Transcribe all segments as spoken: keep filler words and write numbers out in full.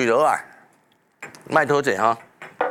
落啊，卖拖者哈。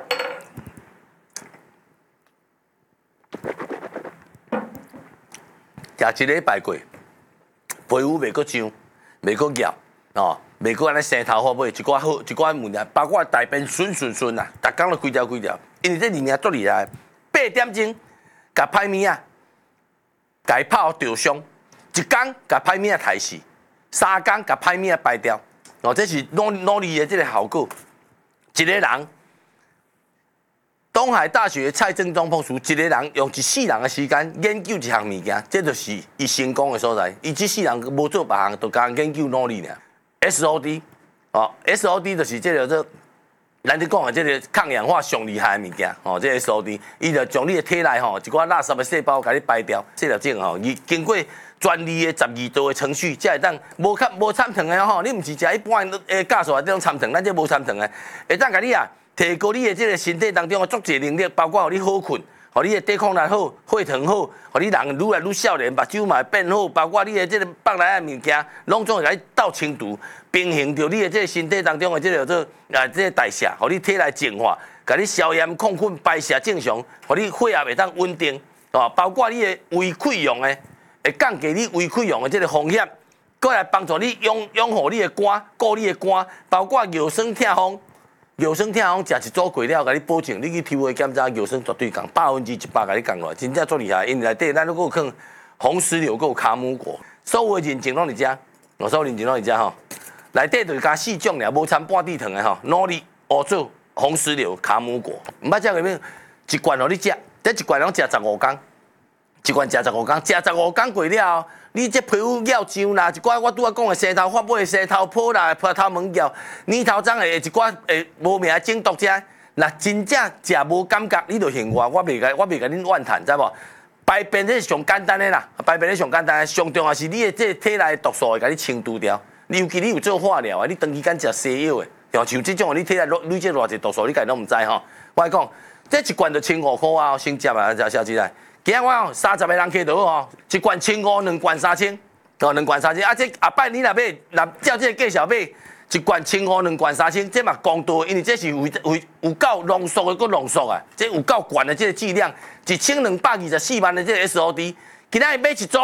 食一礼拜过，皮肤袂阁痒，袂阁咬，哦，袂阁安尼生头发尾，一寡好，一寡物件，包括大便顺顺顺啦，逐工都规条规条，因为这里面足厉害，八点钟，甲歹物啊，甲伊泡掉伤，一工甲歹物啊杀死，三工甲歹物啊排掉，哦，这是努努力的这个效果。一个人，东海大学蔡正中博士，一个人用一世人的时间研究一项物件，这就是伊成功的所在。伊一世人无做别项，就讲研究努力尔。S O D， 哦 ，S O D 就是这个做，咱咧讲的这个抗氧化上厉害的物件，哦，这 S O D， 伊就将你的体内吼一寡垃圾的细胞甲你排掉，细胞症吼，伊经过专利的十二道的程序，才会当无较无参糖的吼，你毋是食一般诶酵素啊这种参糖，咱这无参糖的，会当甲你啊提高你的这个身体当中的作业能力，包括互你好困，互你的抵抗力好，血糖好，互你人愈来愈少年，目睭嘛会变好，包括你的这个腹内的物件，拢总会甲你斗清除，平衡着你的这个身体当中的这个做啊这个代谢，互你体内净化，甲你消炎抗菌排泄正常，互你血压会当稳定，哦，包括你的胃溃疡的。会降低你胃溃疡的这个风险，过来帮助你养养护你的肝，顾你的肝，包括药酸痛风，药酸痛风食一组过了，甲你保证你去体位检查，药酸绝对降，百分之一百甲你降落来，真正足厉害。因为内底咱都有放红石榴，有卡姆果，所有的认证拢伫遮，我所有认证拢伫遮吼。内底就是加四种尔，无掺半滴糖的吼，努力乌醋、红石榴、卡姆果，毋捌食过咩？一罐互你食，这一罐拢食十五天。一罐食十五天，食十五天过了后，你这皮肤咬痒啦，一寡我拄仔讲的生头发尾、生头泡啦、泡头毛咬，年头长的一寡诶无名的中毒者，若真正食无感觉，你就嫌我，我袂甲我袂甲恁怨叹，知无？排便这是上简单的啦，排便是上简单的，上重要是你的这体内毒素会甲你清除掉。尤其你有做化疗的，你长期间食西药的，像像这种你体内累积偌济毒素，你家己拢毋知吼。我来讲，这一罐就千五块啊，先接啊，小小姐来。今日我哦，三十个人客就好哦，一罐千五，两罐三千，哦，两罐三千。啊，这下摆你若买，若照这个计小买，一罐千五，两罐三千，这嘛公道，因为这是有有有够浓缩的，搁浓缩啊，这有够悬的这个剂量，一千两百二十四万的这个 S O D， 今仔日买一组，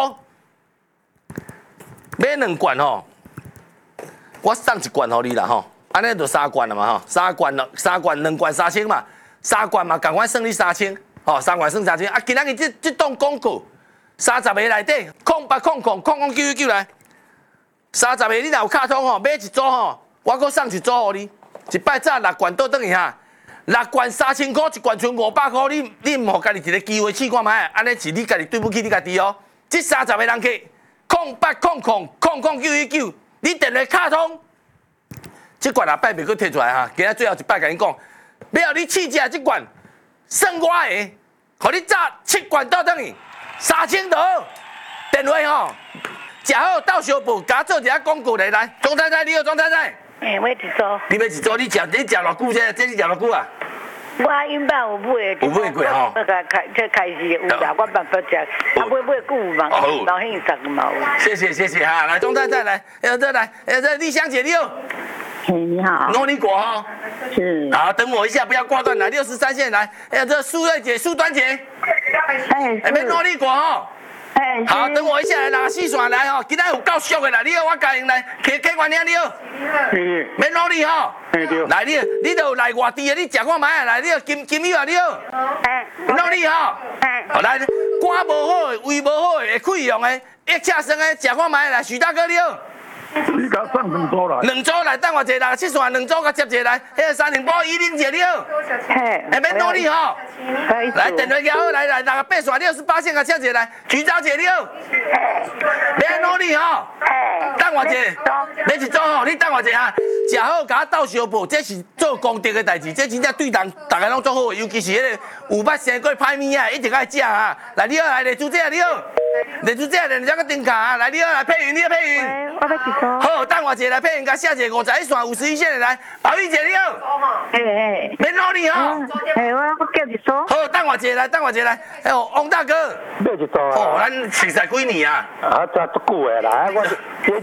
买两罐吼，我送一罐互你啦吼，安尼就三罐了嘛吼，三罐了，三罐两罐三千嘛，三罐嘛，共款算你三千。哦，三万算三千啊！今仔日这这档广告，三十个内底空八空空空空九九九来，三十个你若有卡通吼，买一组吼，我搁送一组互你，一摆早六罐倒转去哈，六罐三千块，一罐剩五百块，你你毋互家己一个机会试看卖，安尼是你家己对不起你家己哦。这三十个人客，空八空空空空九九九，你电话卡通，这罐下摆袂搁摕出来哈，今仔最后一摆甲你讲，要你试食这罐。算我的，互你炸七罐倒转去，三千多，电话吼，食好到小布，甲我做一下广告来来，庄太太你好，庄太太。 诶，买一组。 你买一组，你食你食偌久这？这你食偌久啊？ 我因爸有买， 有买过吼。 我开开这开始有啦，我办法食，啊买买久嘛，老现十嘛有。 谢谢谢谢哈，来庄太太来，哎这来，哎这丽香姐你好。 嘿，你好。 努力果哈。 是。 好，等我一下，不要挂断，来六十三线来，哎呀，这苏瑞姐、苏端姐， 哎， 哎，别努力果哈。 哎， 好，等我一下来拿四线来吼，今仔有够俗的啦，你好，我教因来，客客官娘你好。 是。 免努力吼。 哎对。 来你，你都来外地的，你食看卖啊，来你金金友啊你好。 哎。 努力吼。 哎。 好来，肝无好的，胃无好的，会溃疡的，一车生的，食看卖来，许大哥你好。 你甲送两组来， 两组来，等我一下，六七线两组甲接一下来，迄个三零八一零姐你好， 嘿， 下面努力吼，来电话交好，来来，六个八线六十八线甲接一下来，徐小姐你好，免努力吼，等我一下，买一组吼，你等我一下，食好甲我斗相报，这是做功德的代志，这真正对人大家拢做好，尤其是迄个有捌生过歹物啊，一定爱食啊，来你好，来李主姐你好，李主姐连这个灯卡啊，来你好，来佩云你好佩云， 我要一组。 好，等我一下来，配人家写一个五十一线、五十一线的来，宝玉姐你好， 嘿嘿， 免努力吼。 嘿，我我叫一组。 好，等我一下来，等我一下来。哎呦，王大哥， 买一组啊。 哦，咱熟识几年啊？ 啊，这足久的啦，我